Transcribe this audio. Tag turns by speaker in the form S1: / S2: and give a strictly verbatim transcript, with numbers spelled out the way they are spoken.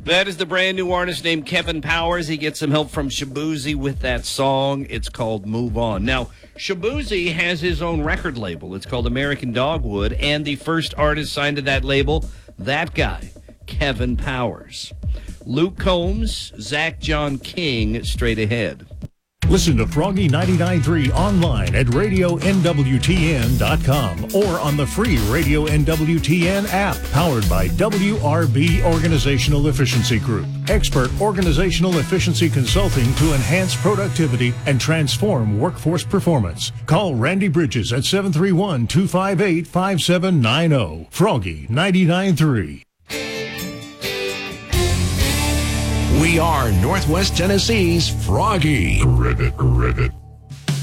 S1: That is the brand new artist named Kevin Powers. He gets some help from Shaboozey with that song. It's called Move On. Now, Shaboozey has his own record label. It's called American Dogwood, and the first artist signed to that label, that guy, Kevin Powers. Luke Combs, Zach John King, straight ahead.
S2: Listen to Froggy ninety-nine point three online at radio N W T N dot com or on the free Radio N W T N app, powered by W R B Organizational Efficiency Group. Expert organizational efficiency consulting to enhance productivity and transform workforce performance. Call Randy Bridges at seven three one, two five eight, five seven nine zero. Froggy ninety-nine point three.
S3: We are Northwest Tennessee's Froggy.
S4: Rivet, rivet.